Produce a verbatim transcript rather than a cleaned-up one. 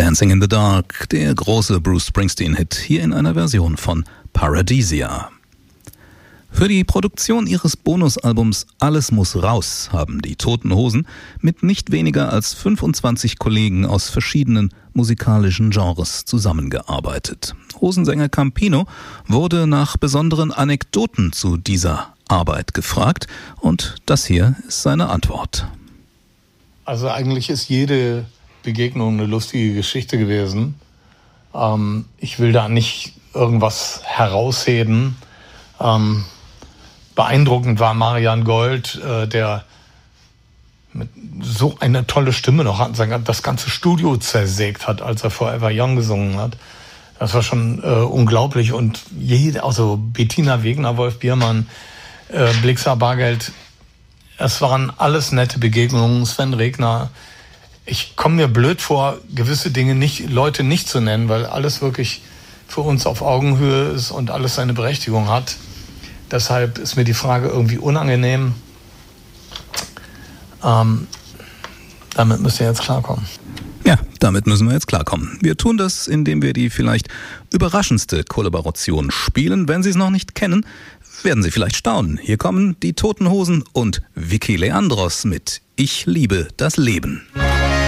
Dancing in the Dark, der große Bruce Springsteen-Hit, hier in einer Version von Paradisia. Für die Produktion ihres Bonusalbums Alles muss raus haben die Toten Hosen mit nicht weniger als fünfundzwanzig Kollegen aus verschiedenen musikalischen Genres zusammengearbeitet. Hosensänger Campino wurde nach besonderen Anekdoten zu dieser Arbeit gefragt und das hier ist seine Antwort. Also eigentlich ist jede Begegnung eine lustige Geschichte gewesen. Ähm, ich will da nicht irgendwas herausheben. Ähm, beeindruckend war Marian Gold, äh, der mit so eine tolle Stimme noch hat, das ganze Studio zersägt hat, als er Forever Young gesungen hat. Das war schon äh, unglaublich. Und jede, also Bettina Wegner, Wolf Biermann, äh, Blixa Bargeld, es waren alles nette Begegnungen. Sven Regner. Ich komme mir blöd vor, gewisse Dinge nicht, Leute nicht zu nennen, weil alles wirklich für uns auf Augenhöhe ist und alles seine Berechtigung hat. Deshalb ist mir die Frage irgendwie unangenehm. Ähm, damit müsst ihr jetzt klarkommen. Ja, damit müssen wir jetzt klarkommen. Wir tun das, indem wir die vielleicht überraschendste Kollaboration spielen. Wenn Sie es noch nicht kennen, werden Sie vielleicht staunen. Hier kommen die Toten Hosen und Vicky Leandros mit Ich liebe das Leben.